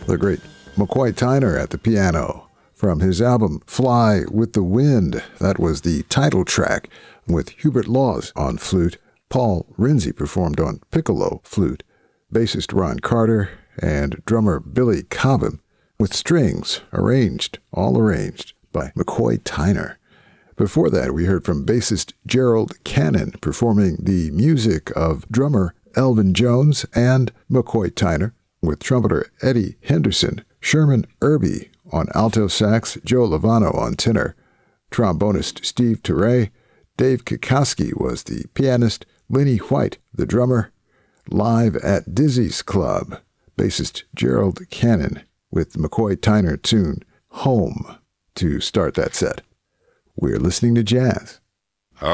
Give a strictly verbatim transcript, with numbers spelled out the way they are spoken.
The great McCoy Tyner at the piano. From his album Fly with the Wind, that was the title track, with Hubert Laws on flute. Paul Rinzi performed on piccolo flute, bassist Ron Carter, and drummer Billy Cobham, with strings arranged, all arranged, by McCoy Tyner. Before that, we heard from bassist Gerald Cannon performing the music of drummer Elvin Jones and McCoy Tyner, with trumpeter Eddie Henderson, Sherman Irby on alto sax, Joe Lovano on tenor, trombonist Steve Turre, Dave Kikoski was the pianist, Lenny White the drummer. Live at Dizzy's Club, bassist Gerald Cannon with the McCoy Tyner tune Home to start that set. We're listening to jazz.